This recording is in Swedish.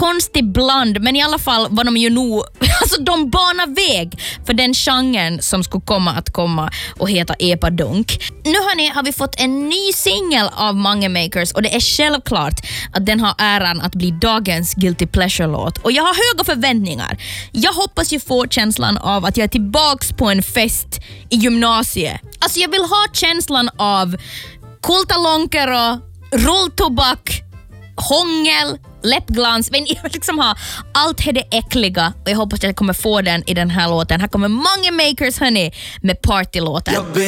konstig bland, men i alla fall var de ju nog, alltså de banar väg för den genren som skulle komma och heta epadunk. Nu hörni, har vi fått en ny singel av Mange Makers och det är självklart att den har äran att bli dagens Guilty Pleasure-låt. Och jag har höga förväntningar. Jag hoppas ju få känslan av att jag är tillbaks på en fest i gymnasiet. Alltså jag vill ha känslan av kultalonkero, rulltobak, hångel, läppglans, men jag vill liksom ha allt det äckliga och jag hoppas att jag kommer få den i den här låten. Här kommer Mange Makers hörni med partylåten.